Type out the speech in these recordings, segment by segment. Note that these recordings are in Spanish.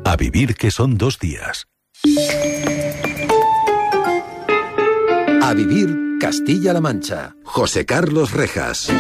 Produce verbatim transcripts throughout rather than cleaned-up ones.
A vivir, que son dos días. A vivir Castilla-La Mancha. José Carlos Rejas.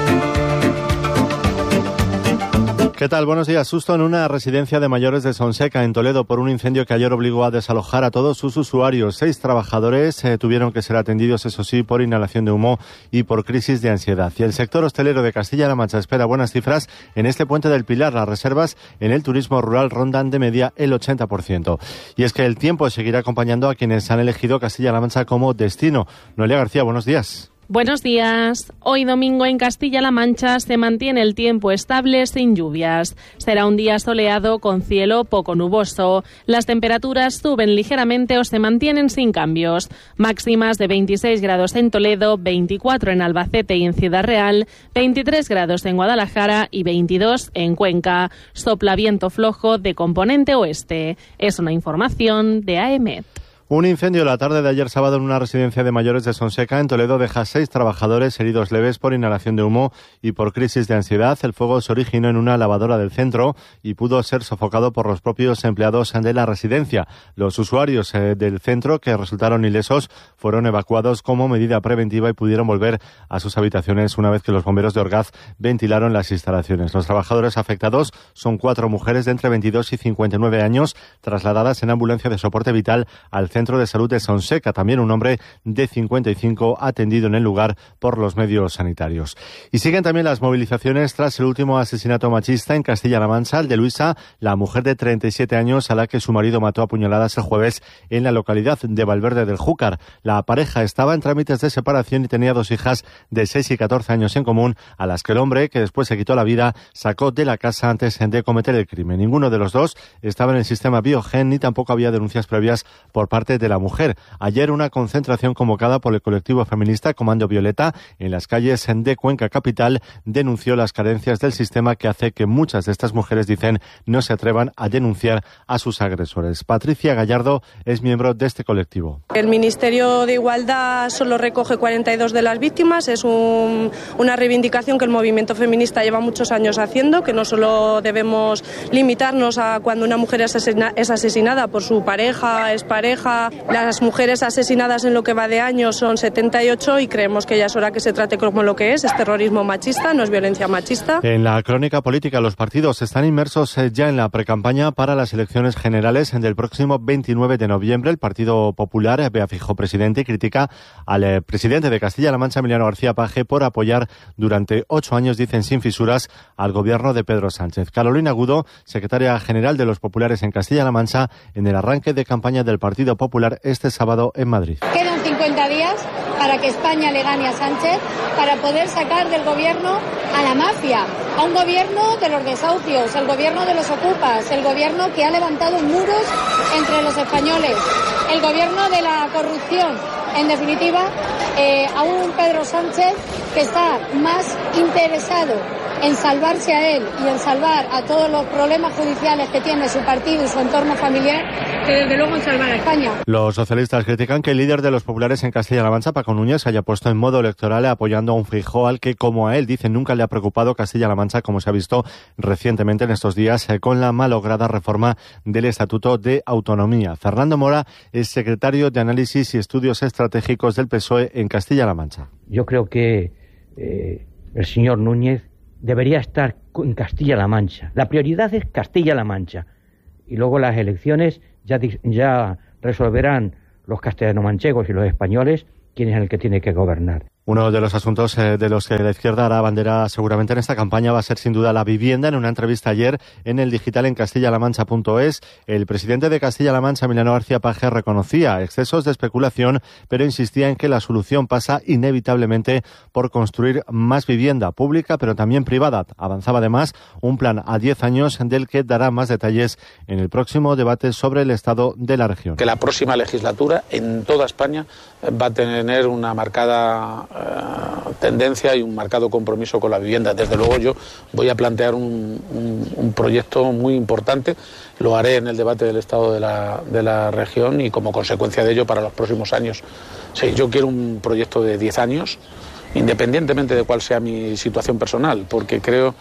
¿Qué tal? Buenos días. Susto en una residencia de mayores de Sonseca, en Toledo, por un incendio que ayer obligó a desalojar a todos sus usuarios. Seis trabajadores eh, tuvieron que ser atendidos, eso sí, por inhalación de humo y por crisis de ansiedad. Y el sector hostelero de Castilla-La Mancha espera buenas cifras en este Puente del Pilar. Las reservas en el turismo rural rondan de media el ochenta por ciento. Y es que el tiempo seguirá acompañando a quienes han elegido Castilla-La Mancha como destino. Noelia García, buenos días. Buenos días. Hoy domingo en Castilla-La Mancha se mantiene el tiempo estable sin lluvias. Será un día soleado con cielo poco nuboso. Las temperaturas suben ligeramente o se mantienen sin cambios. Máximas de veintiséis grados en Toledo, veinticuatro en Albacete y en Ciudad Real, veintitrés grados en Guadalajara y veintidós en Cuenca. Sopla viento flojo de componente oeste. Es una información de A E M E T. Un incendio la tarde de ayer sábado en una residencia de mayores de Sonseca, en Toledo, deja a seis trabajadores heridos leves por inhalación de humo y por crisis de ansiedad. El fuego se originó en una lavadora del centro y pudo ser sofocado por los propios empleados de la residencia. Los usuarios eh, del centro, que resultaron ilesos, fueron evacuados como medida preventiva y pudieron volver a sus habitaciones una vez que los bomberos de Orgaz ventilaron las instalaciones. Los trabajadores afectados son cuatro mujeres de entre veintidós y cincuenta y nueve años, trasladadas en ambulancia de soporte vital al centro de salud de Sonseca. También un hombre de cincuenta y cinco atendido en el lugar por los medios sanitarios. Y siguen también las movilizaciones tras el último asesinato machista en Castilla-La Mancha, el de Luisa, la mujer de treinta y siete años a la que su marido mató a puñaladas el jueves en la localidad de Valverde del Júcar. La pareja estaba en trámites de separación y tenía dos hijas de seis y catorce años en común, a las que el hombre, que después se quitó la vida, sacó de la casa antes de cometer el crimen. Ninguno de los dos estaba en el sistema Biogen ni tampoco había denuncias previas por parte de la mujer. Ayer una concentración convocada por el colectivo feminista Comando Violeta en las calles de Cuenca capital denunció las carencias del sistema que hace que muchas de estas mujeres, dicen, no se atrevan a denunciar a sus agresores. Patricia Gallardo es miembro de este colectivo. El Ministerio de Igualdad solo recoge cuarenta y dos de las víctimas. Es un, una reivindicación que el movimiento feminista lleva muchos años haciendo, que no solo debemos limitarnos a cuando una mujer es, asesina, es asesinada por su pareja, expareja. Las mujeres asesinadas en lo que va de año son setenta y ocho y creemos que ya es hora que se trate como lo que es, es terrorismo machista, no es violencia machista. En la crónica política, los partidos están inmersos ya en la precampaña para las elecciones generales del próximo veintinueve de noviembre. El Partido Popular ve a Feijóo presidente y critica al presidente de Castilla-La Mancha, Emiliano García Paje, por apoyar durante ocho años, dicen sin fisuras, al gobierno de Pedro Sánchez. Carolina Agudo, secretaria general de los populares en Castilla-La Mancha, en el arranque de campaña del Partido Popular este sábado en Madrid. Quedan cincuenta días para que España le gane a Sánchez, para poder sacar del gobierno a la mafia, a un gobierno de los desahucios, el gobierno de los ocupas, el gobierno que ha levantado muros entre los españoles, el gobierno de la corrupción. En definitiva, eh, a un Pedro Sánchez que está más interesado en salvarse a él y en salvar a todos los problemas judiciales que tiene su partido y su entorno familiar, que desde luego en salvar a España. Los socialistas critican que el líder de los populares en Castilla-La Mancha, Paco Núñez, haya puesto en modo electoral apoyando a un Feijóo al que, como a él, dicen, nunca le ha preocupado Castilla-La Mancha, como se ha visto recientemente en estos días eh, con la malograda reforma del Estatuto de Autonomía. Fernando Mora es secretario de Análisis y Estudios Estratégicos del P S O E en Castilla-La Mancha. Yo creo que eh, el señor Núñez debería estar en Castilla-La Mancha. La prioridad es Castilla-La Mancha. Y luego las elecciones ya, ya resolverán los castellano-manchegos y los españoles quién es el que tiene que gobernar. Uno de los asuntos eh, de los que la izquierda hará bandera seguramente en esta campaña va a ser sin duda la vivienda. En una entrevista ayer en el digital en castilla la mancha punto es, el presidente de Castilla-La Mancha, Emiliano García Paje, reconocía excesos de especulación, pero insistía en que la solución pasa inevitablemente por construir más vivienda pública, pero también privada. Avanzaba además un plan a diez años del que dará más detalles en el próximo debate sobre el estado de la región. Que la próxima legislatura en toda España va a tener una marcada Uh, tendencia y un marcado compromiso con la vivienda. Desde luego yo voy a plantear un, un, un proyecto muy importante, lo haré en el debate del estado de la, de la región y como consecuencia de ello para los próximos años. Sí, yo quiero un proyecto de diez años, independientemente de cuál sea mi situación personal, porque creo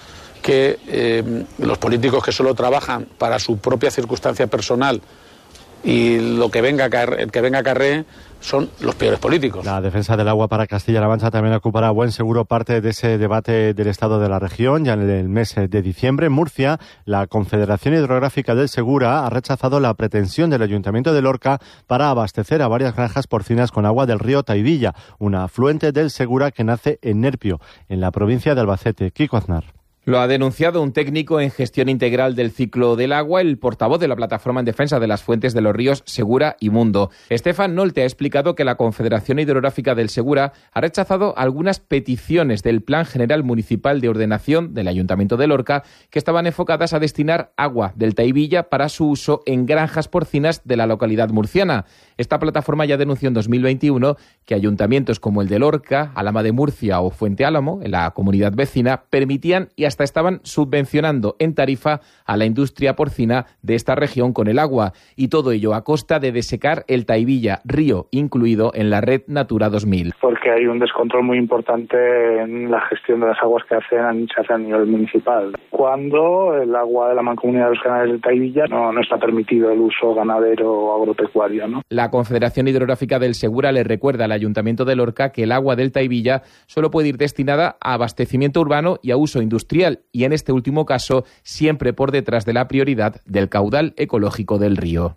que eh, los políticos que solo trabajan para su propia circunstancia personal y lo que venga el que venga acarree son los peores políticos. La defensa del agua para Castilla-La Mancha también ocupará buen seguro parte de ese debate del estado de la región. Ya en el mes de diciembre, en Murcia, la Confederación Hidrográfica del Segura ha rechazado la pretensión del Ayuntamiento de Lorca para abastecer a varias granjas porcinas con agua del río Taivilla, un afluente del Segura que nace en Nerpio, en la provincia de Albacete. Kiko Aznar. Lo ha denunciado un técnico en gestión integral del ciclo del agua, el portavoz de la Plataforma en Defensa de las Fuentes de los Ríos Segura y Mundo. Estefan Nolte ha explicado que la Confederación Hidrográfica del Segura ha rechazado algunas peticiones del Plan General Municipal de Ordenación del Ayuntamiento de Lorca que estaban enfocadas a destinar agua del Taivilla para su uso en granjas porcinas de la localidad murciana. Esta plataforma ya denunció en dos mil veintiuno que ayuntamientos como el de Lorca, Alhama de Murcia o Fuente Álamo, en la comunidad vecina, permitían y hasta estaban subvencionando en tarifa a la industria porcina de esta región con el agua, y todo ello a costa de desecar el Taivilla, río incluido en la red Natura dos mil. Porque hay un descontrol muy importante en la gestión de las aguas que hacen, se hace a nivel municipal. Cuando el agua de la Mancomunidad de los Canales del Taivilla no, no está permitido el uso ganadero o agropecuario, ¿no? La Confederación Hidrográfica del Segura le recuerda al Ayuntamiento de Lorca que el agua del Taivilla solo puede ir destinada a abastecimiento urbano y a uso industrial, y en este último caso siempre por detrás de la prioridad del caudal ecológico del río.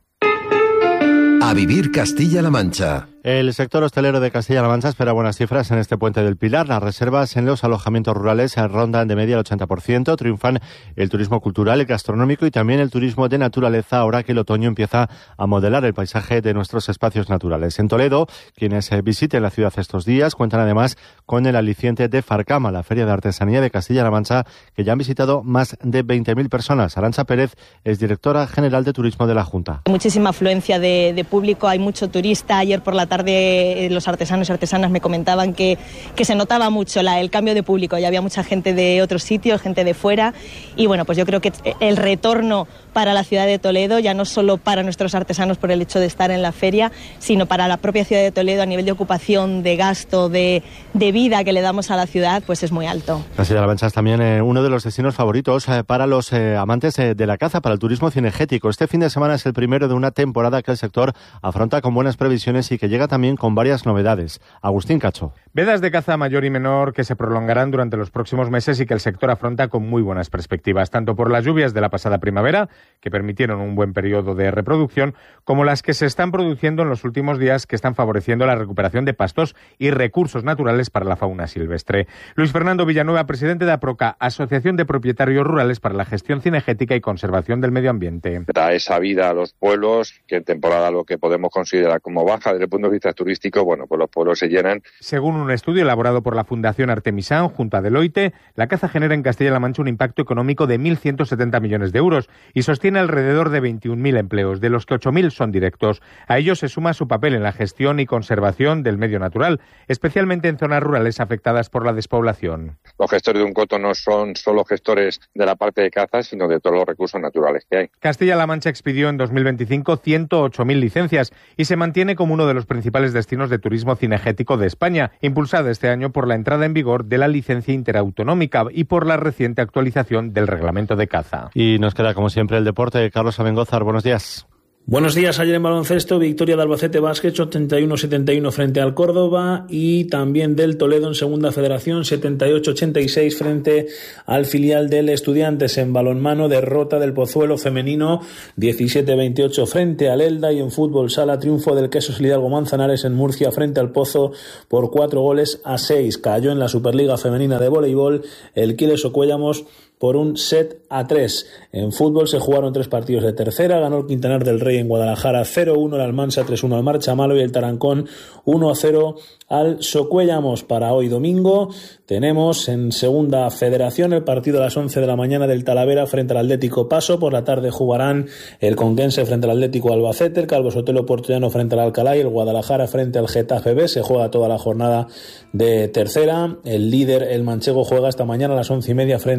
A vivir Castilla-La Mancha. El sector hostelero de Castilla-La Mancha espera buenas cifras en este Puente del Pilar. Las reservas en los alojamientos rurales rondan de media el ochenta por ciento. Triunfan el turismo cultural, el gastronómico y también el turismo de naturaleza, ahora que el otoño empieza a modelar el paisaje de nuestros espacios naturales. En Toledo, quienes visiten la ciudad estos días cuentan además con el aliciente de Farcama, la Feria de Artesanía de Castilla-La Mancha, que ya han visitado más de veinte mil personas. Arantxa Pérez es directora general de Turismo de la Junta. Muchísima afluencia de, de público, hay mucho turista. Ayer por la tarde los artesanos y artesanas me comentaban que, que se notaba mucho la, el cambio de público, ya había mucha gente de otros sitios, gente de fuera, y bueno, pues yo creo que el retorno para la ciudad de Toledo, ya no solo para nuestros artesanos por el hecho de estar en la feria, sino para la propia ciudad de Toledo a nivel de ocupación, de gasto, de, de vida que le damos a la ciudad, pues es muy alto. Castilla-La Mancha es también eh, uno de los destinos favoritos eh, para los eh, amantes eh, de la caza, para el turismo cinegético. Este fin de semana es el primero de una temporada que el sector afronta con buenas previsiones y que llega también con varias novedades. Agustín Cacho. Vedas de caza mayor y menor que se prolongarán durante los próximos meses y que el sector afronta con muy buenas perspectivas, tanto por las lluvias de la pasada primavera, que permitieron un buen periodo de reproducción, como las que se están produciendo en los últimos días, que están favoreciendo la recuperación de pastos y recursos naturales para la fauna silvestre. Luis Fernando Villanueva, presidente de APROCA, Asociación de Propietarios Rurales para la Gestión Cinegética y Conservación del Medio Ambiente. Da esa vida a los pueblos, que en temporada lo que podemos considerar como baja desde el punto de vista turístico, bueno, pues los pueblos se llenan. Según un estudio elaborado por la Fundación Artemisán junto a Deloitte, la caza genera en Castilla-La Mancha un impacto económico de mil ciento setenta millones de euros y sostiene alrededor de veintiún mil empleos, de los que ocho mil son directos. A ello se suma su papel en la gestión y conservación del medio natural, especialmente en zonas rurales afectadas por la despoblación. Los gestores de un coto no son solo gestores de la parte de caza, sino de todos los recursos naturales que hay. Castilla-La Mancha expidió en dos mil veinticinco ciento ocho mil licencias y se mantiene como uno de los principales destinos de turismo cinegético de España, impulsada este año por la entrada en vigor de la licencia interautonómica y por la reciente actualización del reglamento de caza. Y nos queda, como siempre, el deporte. Carlos Abengózar, buenos días. Buenos días. Ayer en baloncesto, victoria de Albacete Basket ochenta y uno setenta y uno frente al Córdoba, y también del Toledo en Segunda Federación setenta y ocho ochenta y seis frente al filial del Estudiantes. En balonmano, derrota del Pozuelo femenino diecisiete veintiocho frente al Elda, y en fútbol sala, triunfo del Quesos Hidalgo Manzanares en Murcia frente al Pozo por cuatro goles a seis. Cayó en la Superliga Femenina de Voleibol el Quiles Ocuellamos por un set a tres. En fútbol se jugaron tres partidos de tercera. Ganó el Quintanar del Rey en Guadalajara cero uno, el Almansa tres uno al Marchamalo y el Tarancón uno a cero al Socuellamos. Para hoy domingo tenemos en Segunda Federación el partido a las once de la mañana del Talavera frente al Atlético Paso. Por la tarde jugarán el Conquense frente al Atlético Albacete, el Calvo Sotelo Portollano frente al Alcalá y el Guadalajara frente al Getafe B. Se juega toda la jornada de tercera. El líder, el manchego, juega esta mañana a las once y media frente al San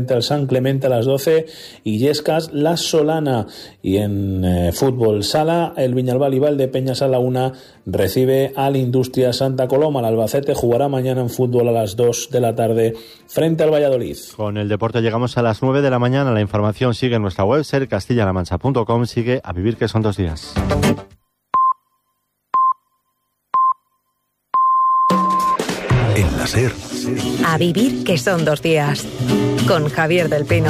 San Clemente a las doce, Illescas, La Solana. Y en eh, fútbol sala, el Viñalbal y Valdepeñas a la una recibe al Industria Santa Coloma. El Albacete jugará mañana en fútbol a las dos de la tarde frente al Valladolid. Con el deporte llegamos a las nueve de la mañana. La información sigue en nuestra web, ser castilla la mancha punto com. Sigue A Vivir que son dos días. En la SER. A Vivir que son dos días. Con Javier del Pino.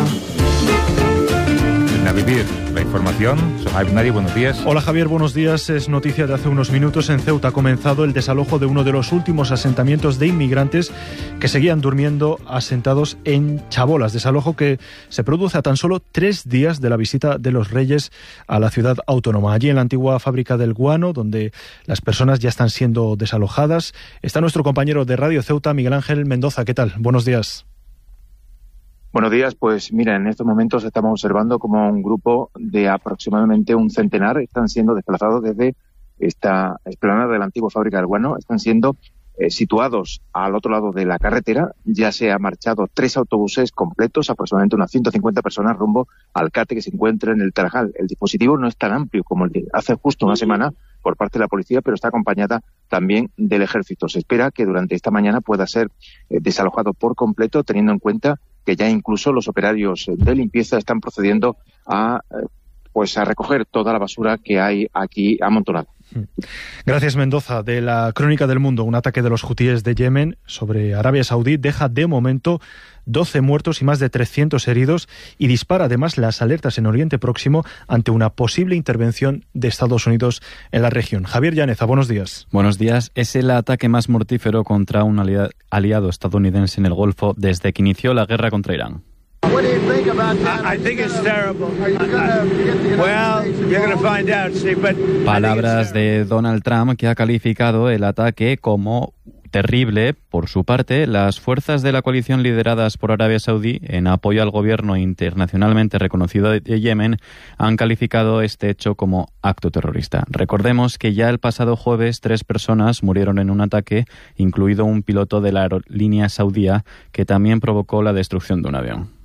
A Vivir, la información. Soy Javier Nari, buenos días. Hola Javier, buenos días. Es noticia de hace unos minutos. En Ceuta ha comenzado el desalojo de uno de los últimos asentamientos de inmigrantes que seguían durmiendo asentados en Chabolas. Desalojo que se produce a tan solo tres días de la visita de los Reyes a la ciudad autónoma. Allí en la antigua fábrica del guano, donde las personas ya están siendo desalojadas, está nuestro compañero de Radio Ceuta, Miguel Ángel Mendoza. ¿Qué tal? Buenos días. Buenos días, pues mira, en estos momentos estamos observando como un grupo de aproximadamente un centenar están siendo desplazados desde esta explanada de la antigua fábrica del guano, están siendo eh, situados al otro lado de la carretera. Ya se han marchado tres autobuses completos, aproximadamente unas ciento cincuenta personas rumbo al CATE que se encuentra en el Tarajal. El dispositivo no es tan amplio como el de hace justo una semana por parte de la policía, pero está acompañada también del ejército. Se espera que durante esta mañana pueda ser eh, desalojado por completo, teniendo en cuenta que ya incluso los operarios de limpieza están procediendo a pues a recoger toda la basura que hay aquí amontonada. Gracias, Mendoza. De la Crónica del Mundo, un ataque de los hutíes de Yemen sobre Arabia Saudí deja de momento doce muertos y más de trescientos heridos y dispara además las alertas en Oriente Próximo ante una posible intervención de Estados Unidos en la región. Javier Llaneza, buenos días. Buenos días. Es el ataque más mortífero contra un aliado estadounidense en el Golfo desde que inició la guerra contra Irán. What do you think about that? I think it's terrible. Are you gonna get the Well, you're going to find out, Steve, but Palabras de Donald Trump, que ha calificado el ataque como terrible. Por su parte, las fuerzas de la coalición lideradas por Arabia Saudí, en apoyo al gobierno internacionalmente reconocido de Yemen, han calificado este hecho como acto terrorista. Recordemos que ya el pasado jueves tres personas murieron en un ataque, incluido un piloto de la aerolínea saudía, que también provocó la destrucción de un avión.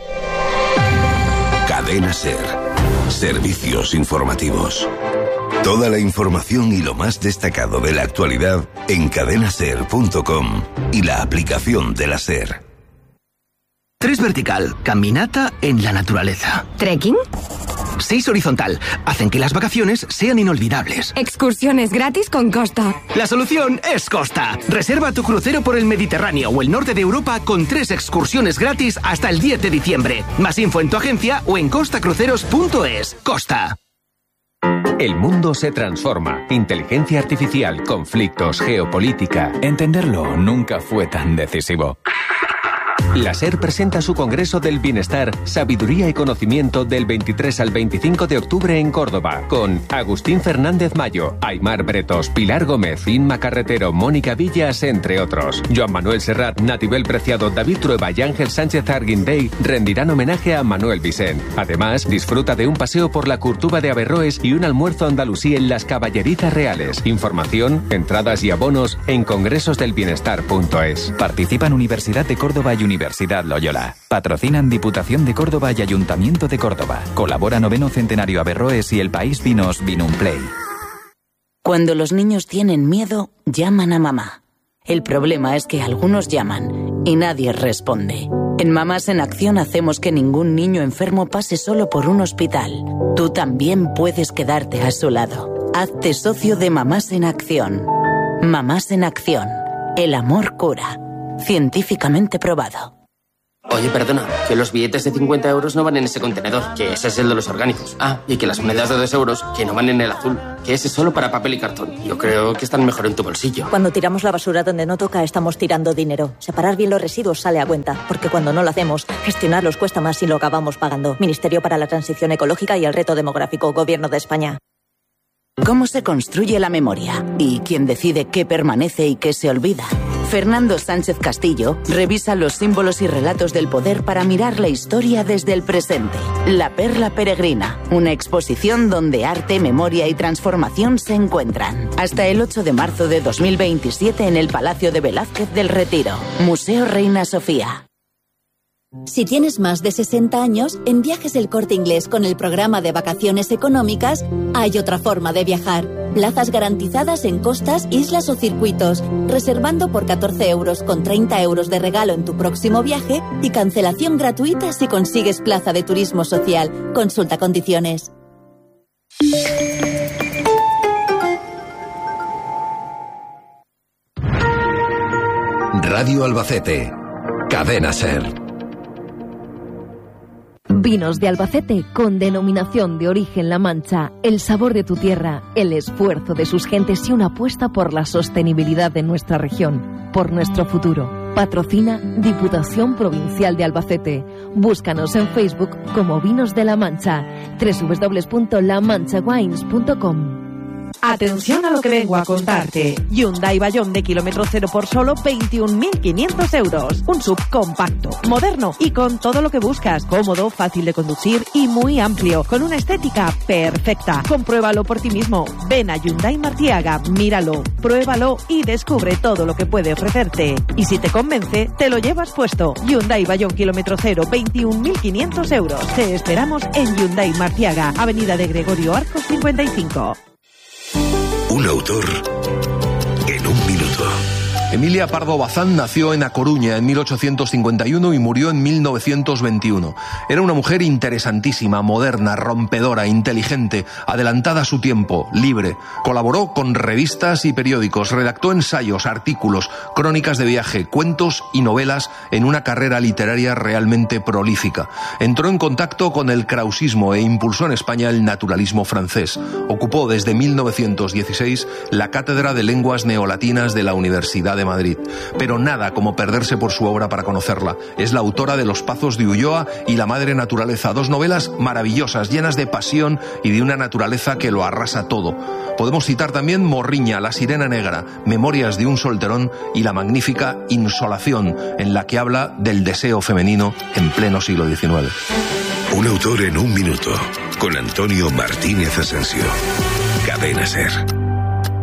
Cadena SER. Servicios informativos. Toda la información y lo más destacado de la actualidad en cadena ser punto com y la aplicación de la SER. Tres vertical, caminata en la naturaleza. ¿Trekking? Seis horizontal, hacen que las vacaciones sean inolvidables. Excursiones gratis con Costa. La solución es Costa. Reserva tu crucero por el Mediterráneo o el norte de Europa con tres excursiones gratis hasta el diez de diciembre. Más info en tu agencia o en costa cruceros punto es. Costa. El mundo se transforma. Inteligencia artificial, conflictos, geopolítica. Entenderlo nunca fue tan decisivo. La SER presenta su Congreso del Bienestar, Sabiduría y Conocimiento del veintitrés al veinticinco de octubre en Córdoba, con Agustín Fernández Mayo, Aymar Bretos, Pilar Gómez, Inma Carretero, Mónica Villas, entre otros. Joan Manuel Serrat, Natibel Preciado, David Trueba y Ángel Sánchez Arguindey rendirán homenaje a Manuel Vicent. Además, disfruta de un paseo por la Curtuba de Averroes y un almuerzo andalusí en las Caballerizas Reales. Información, entradas y abonos en congresos del bienestar punto es. Participan Universidad de Córdoba y Universidad Loyola. Patrocinan Diputación de Córdoba y Ayuntamiento de Córdoba. Colabora Noveno Centenario Averroes y El País Vinos Vinumplay. Cuando los niños tienen miedo, llaman a mamá. El problema es que algunos llaman y nadie responde. En Mamás en Acción hacemos que ningún niño enfermo pase solo por un hospital. Tú también puedes quedarte a su lado. Hazte socio de Mamás en Acción. Mamás en Acción. El amor cura. Científicamente probado. Oye, perdona, que los billetes de cincuenta euros no van en ese contenedor, que ese es el de los orgánicos. Ah, y que las monedas de dos euros, que no van en el azul, que ese es solo para papel y cartón. Yo creo que están mejor en tu bolsillo. Cuando tiramos la basura donde no toca, estamos tirando dinero. Separar bien los residuos sale a cuenta, porque cuando no lo hacemos, gestionarlos cuesta más y lo acabamos pagando. Ministerio para la Transición Ecológica y el Reto Demográfico, Gobierno de España. ¿Cómo se construye la memoria? ¿Y quién decide qué permanece y qué se olvida? Fernando Sánchez Castillo revisa los símbolos y relatos del poder para mirar la historia desde el presente. La Perla Peregrina, una exposición donde arte, memoria y transformación se encuentran. Hasta el ocho de marzo de dos mil veintisiete en el Palacio de Velázquez del Retiro. Museo Reina Sofía. Si tienes más de sesenta años, en Viajes El Corte Inglés con el programa de vacaciones económicas hay otra forma de viajar. Plazas garantizadas en costas, islas o circuitos, reservando por catorce euros con treinta euros de regalo en tu próximo viaje y cancelación gratuita si consigues plaza de turismo social. Consulta condiciones. Radio Albacete. Cadena SER. Vinos de Albacete con denominación de origen La Mancha, el sabor de tu tierra, el esfuerzo de sus gentes y una apuesta por la sostenibilidad de nuestra región, por nuestro futuro. Patrocina Diputación Provincial de Albacete. Búscanos en Facebook como Vinos de La Mancha, doble u doble u doble u punto la mancha wines punto com. Atención a lo que vengo a contarte. Hyundai Bayón de kilómetro cero por solo veintiún mil quinientos euros. Un sub compacto, moderno y con todo lo que buscas. Cómodo, fácil de conducir y muy amplio. Con una estética perfecta. Compruébalo por ti mismo. Ven a Hyundai Martiaga, míralo, pruébalo y descubre todo lo que puede ofrecerte. Y si te convence, te lo llevas puesto. Hyundai Bayón kilómetro cero, veintiún mil quinientos euros. Te esperamos en Hyundai Martiaga, Avenida de Gregorio Arcos cincuenta y cinco. Un autor en un minuto. Emilia Pardo Bazán nació en A Coruña en mil ochocientos cincuenta y uno y murió en mil novecientos veintiuno. Era una mujer interesantísima, moderna, rompedora, inteligente, adelantada a su tiempo, libre. Colaboró con revistas y periódicos, redactó ensayos, artículos, crónicas de viaje, cuentos y novelas en una carrera literaria realmente prolífica. Entró en contacto con el krausismo e impulsó en España el naturalismo francés. Ocupó desde mil novecientos dieciséis la cátedra de lenguas neolatinas de la Universidad de de Madrid, pero nada como perderse por su obra para conocerla. Es la autora de Los Pazos de Ulloa y La Madre Naturaleza, dos novelas maravillosas, llenas de pasión y de una naturaleza que lo arrasa todo. Podemos citar también Morriña, La Sirena Negra, Memorias de un Solterón y la magnífica Insolación, en la que habla del deseo femenino en pleno siglo diecinueve. Un autor en un minuto, con Antonio Martínez Asensio. Cadena SER.